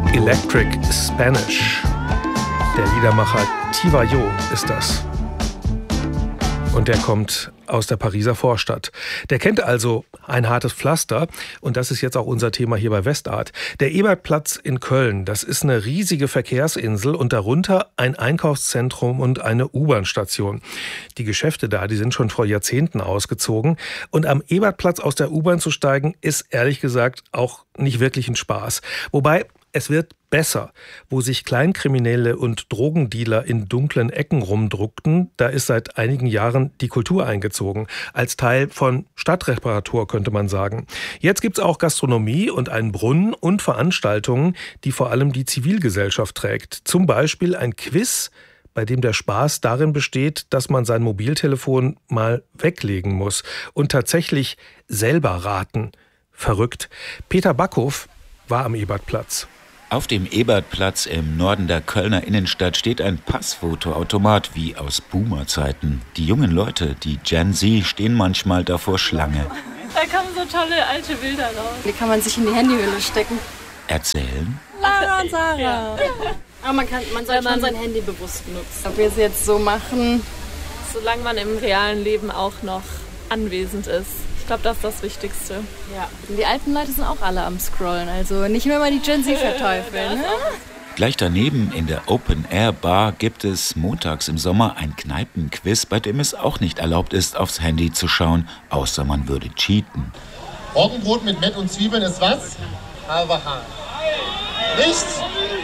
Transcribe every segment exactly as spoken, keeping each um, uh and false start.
Electric Spanish. Der Liedermacher Tivayo ist das. Und der kommt aus der Pariser Vorstadt. Der kennt also ein hartes Pflaster und das ist jetzt auch unser Thema hier bei Westart. Der Ebertplatz in Köln, das ist eine riesige Verkehrsinsel und darunter ein Einkaufszentrum und eine U-Bahn-Station. Die Geschäfte da, die sind schon vor Jahrzehnten ausgezogen und am Ebertplatz aus der U-Bahn zu steigen, ist ehrlich gesagt auch nicht wirklich ein Spaß. Wobei, es wird besser. Wo sich Kleinkriminelle und Drogendealer in dunklen Ecken rumdruckten, da ist seit einigen Jahren die Kultur eingezogen. Als Teil von Stadtreparatur, könnte man sagen. Jetzt gibt's auch Gastronomie und einen Brunnen und Veranstaltungen, die vor allem die Zivilgesellschaft trägt. Zum Beispiel ein Quiz, bei dem der Spaß darin besteht, dass man sein Mobiltelefon mal weglegen muss und tatsächlich selber raten. Verrückt. Peter Backhof war am Ebertplatz. Auf dem Ebertplatz im Norden der Kölner Innenstadt steht ein Passfotoautomat wie aus Boomer-Zeiten. Die jungen Leute, die Gen Z, stehen manchmal davor Schlange. Da kommen so tolle alte Bilder raus. Die kann man sich in die Handyhülle stecken. Erzählen? Lara und Sarah. Ja. Aber man, kann, man soll schon sein Handy bewusst benutzen. Ob wir es jetzt so machen, solange man im realen Leben auch noch anwesend ist. Ich glaube, das ist das Wichtigste. Ja. Die alten Leute sind auch alle am Scrollen, also nicht mehr mal die Gen Z verteufeln. Ne? Gleich daneben in der Open-Air-Bar gibt es montags im Sommer ein Kneipenquiz, bei dem es auch nicht erlaubt ist, aufs Handy zu schauen, außer man würde cheaten. Roggenbrot mit Mett und Zwiebeln ist was? Haberhahn. Nichts?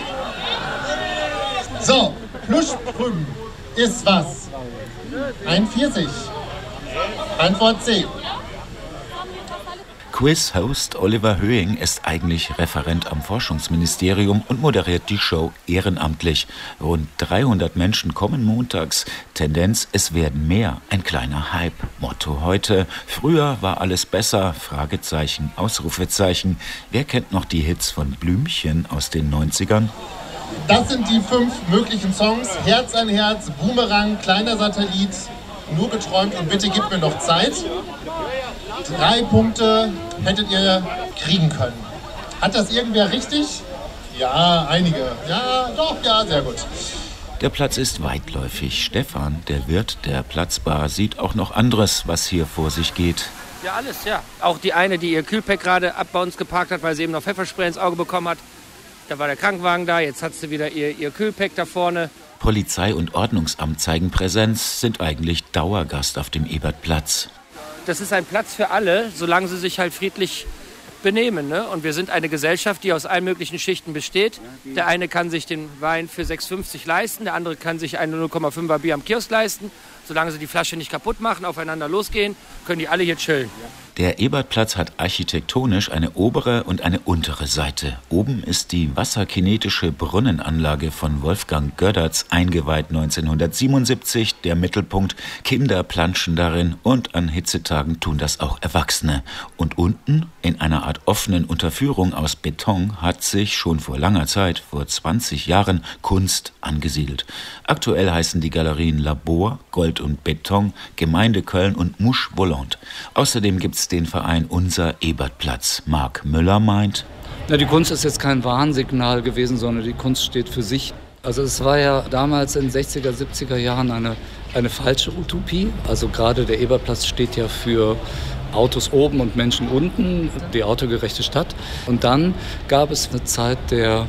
So, Pluschprüben ist was? Ein Pfirsich. Antwort C. Quiz-Host Oliver Höhing ist eigentlich Referent am Forschungsministerium und moderiert die Show ehrenamtlich. Rund dreihundert Menschen kommen montags. Tendenz, es werden mehr. Ein kleiner Hype. Motto heute: Früher war alles besser. Fragezeichen, Ausrufezeichen. Wer kennt noch die Hits von Blümchen aus den neunzigern? Das sind die fünf möglichen Songs. Herz an Herz, Boomerang, kleiner Satellit, nur geträumt und bitte gib mir noch Zeit. Drei Punkte hättet ihr kriegen können. Hat das irgendwer richtig? Ja, einige. Ja, doch, ja, sehr gut. Der Platz ist weitläufig. Stefan, der Wirt der Platzbar, sieht auch noch anderes, was hier vor sich geht. Ja, alles, ja. Auch die eine, die ihr Kühlpack gerade ab bei uns geparkt hat, weil sie eben noch Pfefferspray ins Auge bekommen hat. Da war der Krankenwagen da, jetzt hat sie wieder ihr, ihr Kühlpack da vorne. Polizei und Ordnungsamt zeigen Präsenz, sind eigentlich Dauergast auf dem Ebertplatz. Das ist ein Platz für alle, solange sie sich halt friedlich benehmen. Ne? Und wir sind eine Gesellschaft, die aus allen möglichen Schichten besteht. Der eine kann sich den Wein für sechs fünfzig leisten, der andere kann sich eine null Komma fünfer Bier am Kiosk leisten. Solange sie die Flasche nicht kaputt machen, aufeinander losgehen, können die alle hier chillen. Der Ebertplatz hat architektonisch eine obere und eine untere Seite. Oben ist die wasserkinetische Brunnenanlage von Wolfgang Gödertz, eingeweiht neunzehnhundertsiebenundsiebzig. Der Mittelpunkt: Kinder planschen darin und an Hitzetagen tun das auch Erwachsene. Und unten, in einer Art offenen Unterführung aus Beton, hat sich schon vor langer Zeit, vor zwanzig Jahren, Kunst angesiedelt. Aktuell heißen die Galerien Labor, Gold und Beton, Gemeinde Köln und Mouche Volante. Außerdem gibt es den Verein Unser Ebertplatz. Marc Müller meint: Na, die Kunst ist jetzt kein Warnsignal gewesen, sondern die Kunst steht für sich. Also es war ja damals in den sechziger, siebziger Jahren eine, eine falsche Utopie. Also gerade der Ebertplatz steht ja für Autos oben und Menschen unten, die autogerechte Stadt. Und dann gab es eine Zeit der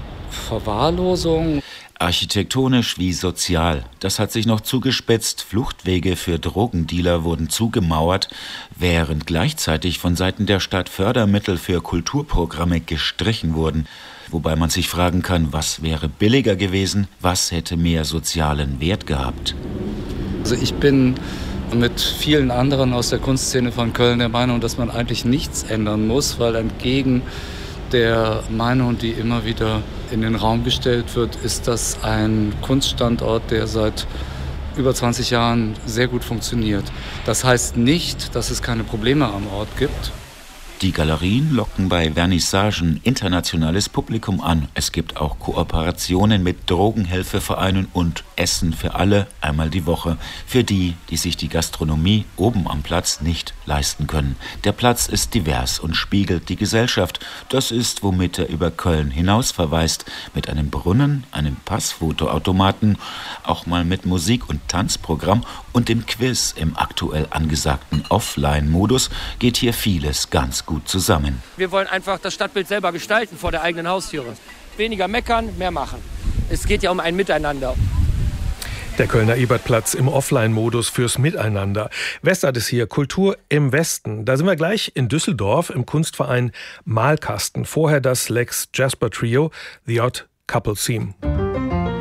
Verwahrlosung. Architektonisch wie sozial. Das hat sich noch zugespitzt. Fluchtwege für Drogendealer wurden zugemauert, während gleichzeitig von Seiten der Stadt Fördermittel für Kulturprogramme gestrichen wurden. Wobei man sich fragen kann, was wäre billiger gewesen, was hätte mehr sozialen Wert gehabt. Also ich bin mit vielen anderen aus der Kunstszene von Köln der Meinung, dass man eigentlich nichts ändern muss, weil entgegen der Meinung, die immer wieder in den Raum gestellt wird, ist das ein Kunststandort, der seit über zwanzig Jahren sehr gut funktioniert. Das heißt nicht, dass es keine Probleme am Ort gibt. Die Galerien locken bei Vernissagen internationales Publikum an. Es gibt auch Kooperationen mit Drogenhilfevereinen und Essen für alle einmal die Woche. Für die, die sich die Gastronomie oben am Platz nicht leisten können. Der Platz ist divers und spiegelt die Gesellschaft. Das ist, womit er über Köln hinaus verweist. Mit einem Brunnen, einem Passfotoautomaten, auch mal mit Musik- und Tanzprogramm und dem Quiz im aktuell angesagten Offline-Modus geht hier vieles ganz gut zusammen. Wir wollen einfach das Stadtbild selber gestalten vor der eigenen Haustüre. Weniger meckern, mehr machen. Es geht ja um ein Miteinander. Der Kölner Ebertplatz im Offline-Modus fürs Miteinander. Westart ist hier, Kultur im Westen. Da sind wir gleich in Düsseldorf im Kunstverein Malkasten. Vorher das Lex Jasper Trio, The Odd Couple Theme.